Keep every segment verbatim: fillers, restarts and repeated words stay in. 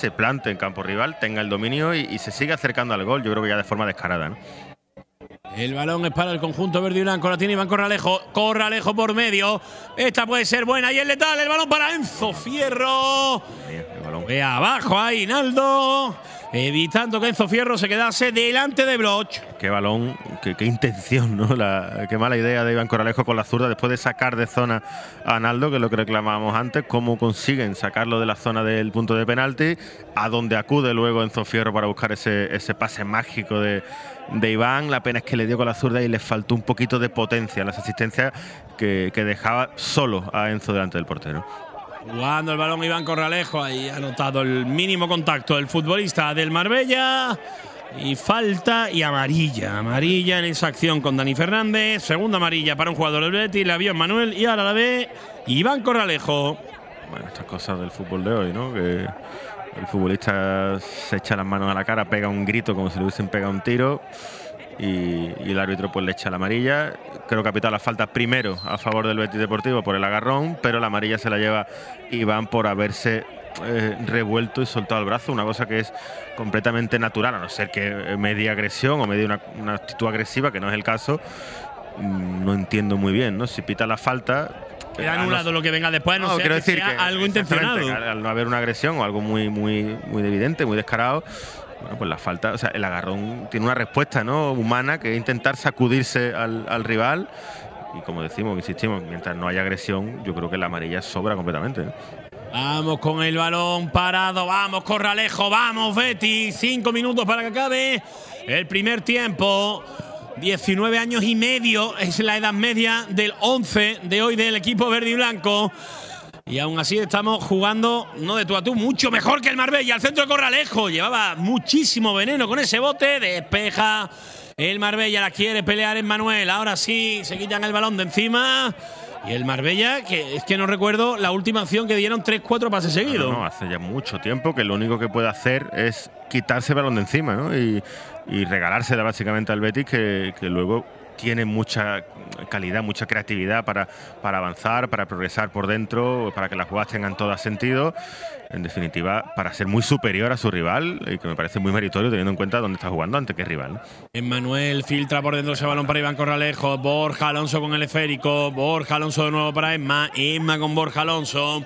se plante en campo rival, tenga el dominio y, y se sigue acercando al gol, yo creo que ya de forma descarada, ¿no? El balón es para el conjunto verde y blanco. La tiene Iván Corralejo. Corralejo por medio. Esta puede ser buena y es letal. El balón para Enzo Fierro. Ve abajo ahí, Naldo. Evitando que Enzo Fierro se quedase delante de Bloch. Qué balón, qué, qué intención, ¿no? La, qué mala idea de Iván Corralejo con la zurda después de sacar de zona a Naldo, que es lo que reclamábamos antes. Cómo consiguen sacarlo de la zona del punto de penalti, a donde acude luego Enzo Fierro para buscar ese, ese pase mágico de, de Iván. La pena es que le dio con la zurda y le faltó un poquito de potencia en las asistencias que, que dejaba solo a Enzo delante del portero. Jugando el balón Iván Corralejo, ahí ha anotado el mínimo contacto el futbolista del Marbella. Y falta y amarilla. Amarilla en esa acción con Dani Fernández. Segunda amarilla para un jugador del Betis. La vio Manuel y ahora la ve Iván Corralejo. Bueno, estas cosas del fútbol de hoy, ¿no? Que el futbolista se echa las manos a la cara, pega un grito como si le hubiesen pegado un tiro. Y, y el árbitro pues le echa la amarilla. Creo que ha pitado la falta primero a favor del Betis Deportivo por el agarrón, pero la amarilla se la lleva Iván por haberse eh, revuelto y soltado el brazo, una cosa que es completamente natural, a no ser que medie agresión o medie una, una actitud agresiva, que no es el caso. No entiendo muy bien, ¿no? Si pita la falta, queda anulado no, lo que venga después, no, no sea quiero que decir sea que algo intencionado. Al, al no haber una agresión o algo muy, muy, muy evidente, muy descarado, bueno, pues la falta, o sea, el agarrón tiene una respuesta, ¿no?, humana, que es intentar sacudirse al, al rival. Y como decimos, insistimos, mientras no haya agresión, yo creo que la amarilla sobra completamente, ¿no? Vamos con el balón parado, vamos Corralejo, vamos Betis. Cinco minutos para que acabe el primer tiempo. diecinueve años y medio es la edad media del once de hoy del equipo verde y blanco. Y aún así estamos jugando, no de tú a tú, mucho mejor que el Marbella. Al centro de Corralejo, llevaba muchísimo veneno con ese bote, despeja el Marbella, la quiere pelear en Manuel. Ahora sí, se quitan el balón de encima. Y el Marbella, que es que no recuerdo la última acción que dieron tres cuatro pases seguidos. No, no, hace ya mucho tiempo que lo único que puede hacer es quitarse el balón de encima, ¿no? Y, y regalársela básicamente al Betis, que, que luego tiene mucha calidad, mucha creatividad para, para avanzar, para progresar por dentro, para que las jugadas tengan todo sentido. En definitiva, para ser muy superior a su rival, y que me parece muy meritorio teniendo en cuenta dónde está jugando antes que rival, ¿no? Emmanuel filtra por dentro ese balón para Iván Corralejo. Borja Alonso con el esférico. Borja Alonso de nuevo para Emma. Emma con Borja Alonso.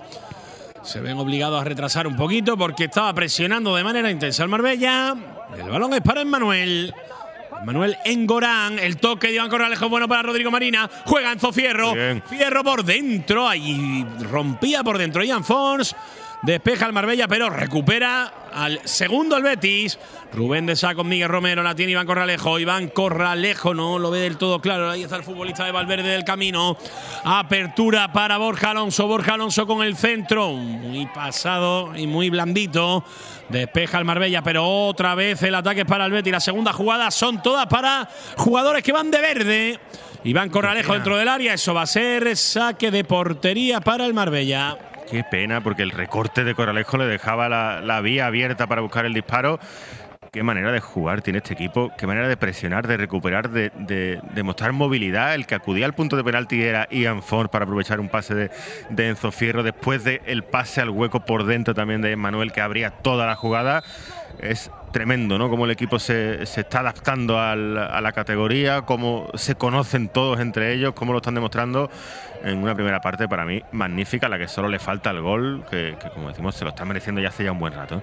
Se ven obligados a retrasar un poquito porque estaba presionando de manera intensa el Marbella. El balón es para Emmanuel. Manuel Engorán, el toque de Iván Corralejo bueno para Rodrigo Marina. Juega Enzo Fierro. Fierro por dentro. Ahí rompía por dentro Ian Fons. Despeja el Marbella, pero recupera al segundo el Betis. Rubén de Sá con Miguel Romero. La tiene Iván Corralejo. Iván Corralejo no lo ve del todo claro. Ahí está el futbolista de Valverde del Camino. Apertura para Borja Alonso. Borja Alonso con el centro. Muy pasado y muy blandito. Despeja el Marbella, pero otra vez el ataque es para el Betis. La segunda jugada son todas para jugadores que van de verde. Iván Corralejo dentro del área. Eso va a ser saque de portería para el Marbella. Qué pena, porque el recorte de Corralejo le dejaba la, la vía abierta para buscar el disparo. Qué manera de jugar tiene este equipo, qué manera de presionar, de recuperar, de, de, de mostrar movilidad. El que acudía al punto de penalti era Ian Fons para aprovechar un pase de, de Enzo Fierro. Después del pase al hueco por dentro también de Manuel, que abría toda la jugada. Es tremendo, ¿no?, cómo el equipo se, se está adaptando al, a la categoría, cómo se conocen todos entre ellos, cómo lo están demostrando en una primera parte para mí magnífica, la que solo le falta el gol, que, que como decimos se lo está mereciendo ya hace ya un buen rato.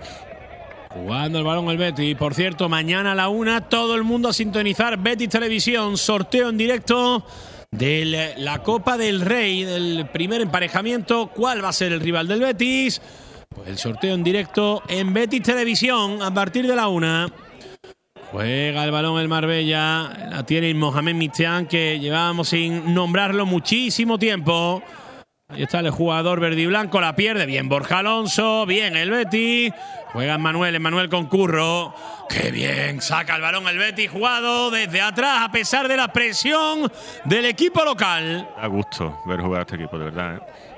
Jugando el balón el Betis. Por cierto, mañana a la una todo el mundo a sintonizar Betis Televisión. Sorteo en directo de la Copa del Rey, del primer emparejamiento. ¿Cuál va a ser el rival del Betis? Pues el sorteo en directo en Betis Televisión a partir de la una. Juega el balón el Marbella. La tiene Mohamed Mistián, que llevábamos sin nombrarlo muchísimo tiempo. Ahí está el jugador verde y blanco. La pierde. Bien Borja Alonso. Bien el Betis. Juega Emmanuel. Emmanuel con Curro. ¡Qué bien! Saca el balón el Betis. Jugado desde atrás a pesar de la presión del equipo local. Da gusto ver jugar a este equipo, de verdad, ¿eh?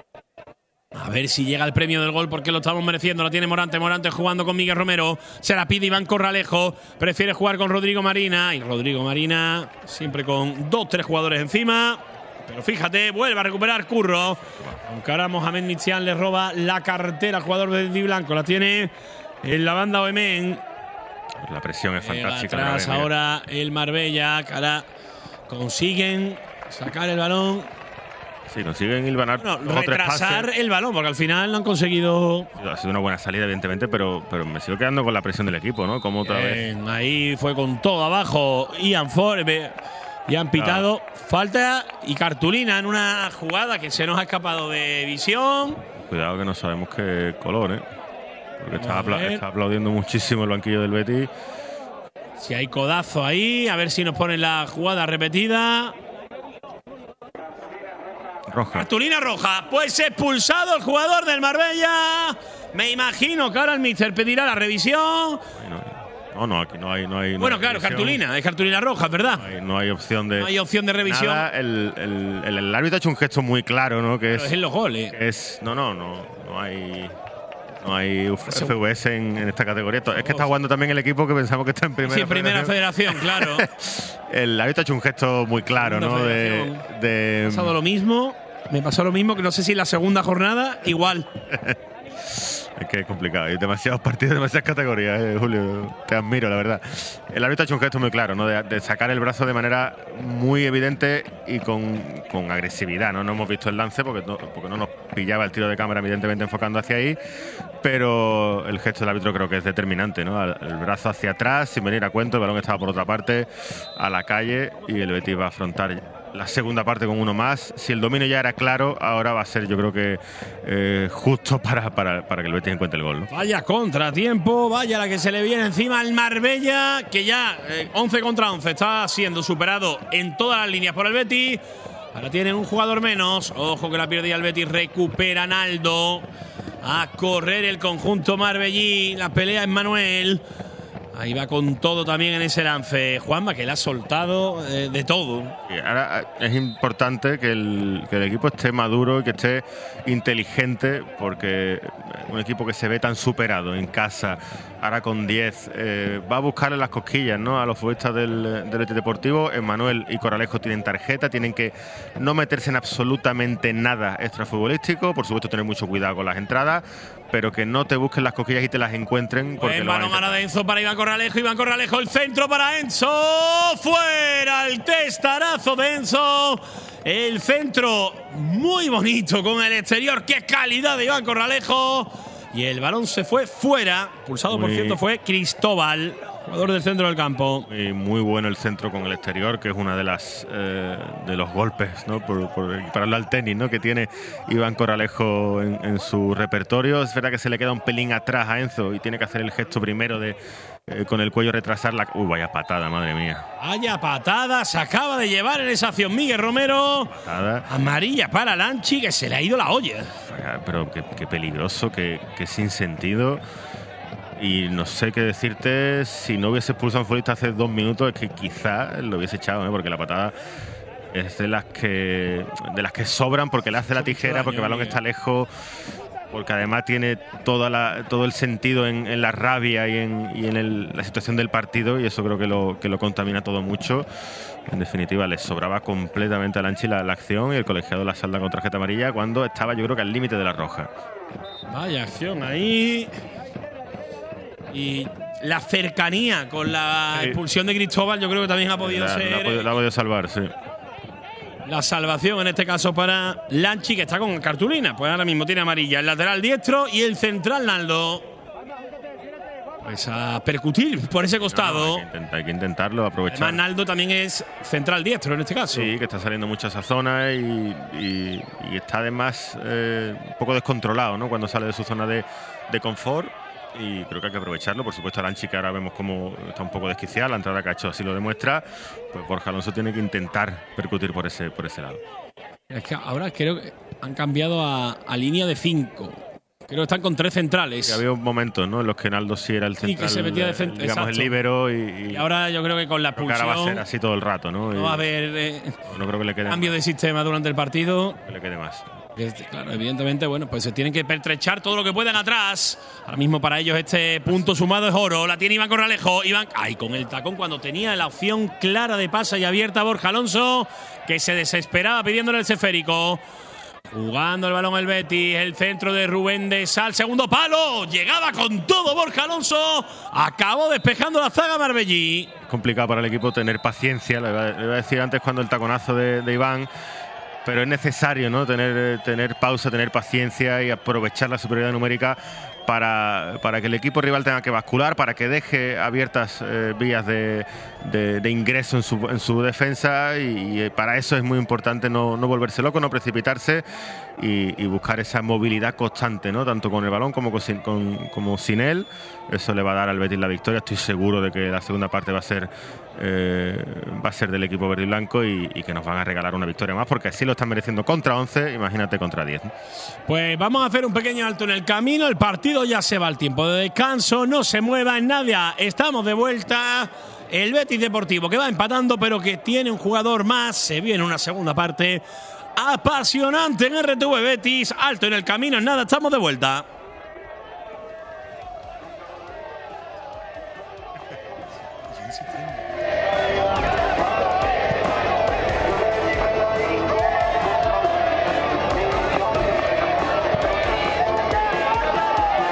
A ver si llega el premio del gol, porque lo estamos mereciendo. Lo tiene Morante. Morante jugando con Miguel Romero. Se la pide Iván Corralejo. Prefiere jugar con Rodrigo Marina. Y Rodrigo Marina siempre con dos, tres jugadores encima. Pero fíjate, vuelve a recuperar Curro. Aunque ahora Mohamed Mistián le roba la cartera al jugador de Di Blanco. La tiene en la banda Oemen. La presión es fantástica. Atrás ahora el Marbella, que ahora consiguen sacar el balón. Sí, consiguen hilvanar no, retrasar el balón, porque al final no han conseguido. Ha sido una buena salida, evidentemente, pero, pero me sigo quedando con la presión del equipo, ¿no? Como otra Bien, vez. Ahí fue con todo abajo. Ian Ford y han pitado claro. Falta y cartulina en una jugada que se nos ha escapado de visión. Cuidado que no sabemos qué color, ¿eh? Porque está, apla está aplaudiendo muchísimo el banquillo del Betis. Si hay codazo ahí, a ver si nos ponen la jugada repetida. Roja. Cartulina roja. Pues expulsado el jugador del Marbella. Me imagino que ahora el míster pedirá la revisión. No, no, aquí no hay. No hay bueno, no hay claro, revisión. Cartulina, es cartulina roja, ¿verdad? No hay, no hay opción de. No hay opción de revisión. Nada. El, el, el, el árbitro ha hecho un gesto muy claro, ¿no? Que Pero es, es en los goles. Que es, no, no, no. No hay. No hay F V S en, en esta categoría. Es que está jugando también el equipo que pensamos que está en primera sí, primera federación, federación claro. El árbitro ha hecho un gesto muy claro, segunda ¿no? De, de. Me ha pasado lo mismo. Me pasó lo mismo que no sé si en la segunda jornada, igual. Es que es complicado. Hay demasiados partidos, demasiadas categorías, eh, Julio. Te admiro, la verdad. El árbitro ha hecho un gesto muy claro, ¿no? De, de sacar el brazo de manera muy evidente y con, con agresividad, ¿no? No hemos visto el lance porque no, porque no nos pillaba el tiro de cámara, evidentemente enfocando hacia ahí. Pero el gesto del árbitro creo que es determinante, ¿no? El brazo hacia atrás, sin venir a cuento. El balón estaba por otra parte, a la calle, y el Betis va a afrontar la segunda parte con uno más. Si el dominio ya era claro, ahora va a ser, yo creo que eh, justo para, para, para que el Betis encuentre el gol, ¿no? Vaya contratiempo, vaya la que se le viene encima al Marbella, que ya eh, once contra once está siendo superado en todas las líneas por el Betis. Ahora tienen un jugador menos. Ojo que la pierde el Betis, recupera Naldo. A correr el conjunto marbellí. La pelea en Manuel. Ahí va con todo también en ese lance. Juanma, que le ha soltado eh, de todo. Y ahora es importante que el, que el equipo esté maduro y que esté inteligente, porque un equipo que se ve tan superado en casa, ahora con diez, eh, va a buscarle las cosquillas, ¿no? A los futbolistas del, del Betis Deportivo. Emmanuel y Coralejo tienen tarjeta, tienen que no meterse en absolutamente nada extrafutbolístico. Por supuesto, tener mucho cuidado con las entradas, pero que no te busquen las cosquillas y te las encuentren. Porque Buen balón ahora de Enzo para Iván Corralejo. Iván Corralejo, el centro para Enzo. Fuera el testarazo de Enzo. El centro muy bonito con el exterior. Qué calidad de Iván Corralejo. Y el balón se fue fuera. Pulsado, muy, por cierto, fue Cristóbal, jugador del centro del campo. Y muy bueno el centro con el exterior, que es una de las eh, de los golpes, ¿no? Por, por equipararlo al tenis, ¿no? Que tiene Iván Corralejo en, en su repertorio. Es verdad que se le queda un pelín atrás a Enzo y tiene que hacer el gesto primero de eh, con el cuello retrasar la. Uy, vaya patada, madre mía. Vaya patada, se acaba de llevar en esa acción Miguel Romero. Patada. Amarilla para Lanchi, que se le ha ido la olla. Pero qué, qué peligroso, qué, qué sin sentido. Y no sé qué decirte, si no hubiese expulsado a un futbolista hace dos minutos, es que quizá lo hubiese echado, ¿eh? Porque la patada es de las que de las que sobran, porque le hace la tijera, porque el balón está lejos, porque además tiene toda la, todo el sentido en, en la rabia y en, y en el, la situación del partido, y eso creo que lo, que lo contamina todo mucho. En definitiva, le sobraba completamente a Lanchi la, la acción, y el colegiado la salda con tarjeta amarilla cuando estaba, yo creo que al límite de la roja. Vaya acción ahí. Y la cercanía con la sí. expulsión de Cristóbal, yo creo que también ha podido la, ser. La ha podido, la ha podido salvar, sí. La salvación en este caso para Lanchi, que está con cartulina. Pues ahora mismo tiene amarilla el lateral diestro y el central Naldo. Pues a percutir por ese costado. No, no, hay, que intentar, hay que intentarlo, aprovechar. Además, Naldo también es central diestro en este caso. Sí, que está saliendo mucho a esa zona y, y, y está además eh, un poco descontrolado, ¿no? Cuando sale de su zona de, de confort. Y creo que hay que aprovecharlo. Por supuesto, Lanchi, que ahora vemos como está un poco desquiciada, la entrada que ha hecho así lo demuestra. Pues Borja Alonso tiene que intentar percutir por ese, por ese lado. Es que ahora creo que han cambiado a, a línea de cinco. Creo que están con tres centrales. Sí, había momentos, ¿no?, en los que Naldo sí era el central, sí, que se metía de centro, digamos, exacto. el líbero. Y, y ahora yo creo que con la expulsión ahora va a ser así todo el rato, ¿no? No y va a haber eh, no creo que le quede cambio más. de sistema durante el partido. Que le quede más. Claro, evidentemente, bueno, pues se tienen que pertrechar todo lo que puedan atrás. Ahora mismo para ellos este punto sumado es oro. La tiene Iván Corralejo. Iván, ay, con el tacón cuando tenía la opción clara de pase y abierta a Borja Alonso, que se desesperaba pidiéndole el esférico. Jugando el balón el Betis, el centro de Rubén de Sal, segundo palo, llegaba con todo Borja Alonso, acabó despejando la zaga marbellí. Es complicado para el equipo tener paciencia, le iba, le iba a decir antes cuando el taconazo de, de Iván, pero es necesario, ¿no? tener, tener pausa, tener paciencia y aprovechar la superioridad numérica para, para que el equipo rival tenga que bascular, para que deje abiertas eh, vías de, de, de ingreso en su, en su defensa y, y para eso es muy importante no, no volverse loco, no precipitarse y, y buscar esa movilidad constante, ¿no? Tanto con el balón como, con, con, como sin él. Eso le va a dar al Betis la victoria. Estoy seguro de que la segunda parte va a ser eh, va a ser del equipo verde y blanco y, y que nos van a regalar una victoria más, porque así lo están mereciendo contra once, imagínate contra diez, ¿no? Pues vamos a hacer un pequeño alto en el camino. El partido ya se va al tiempo de descanso. No se mueva en nada. Estamos de vuelta. El Betis Deportivo que va empatando, pero que tiene un jugador más. Se viene una segunda parte apasionante en R T V Betis. Alto en el camino, en nada, estamos de vuelta. Sí, sí, sí.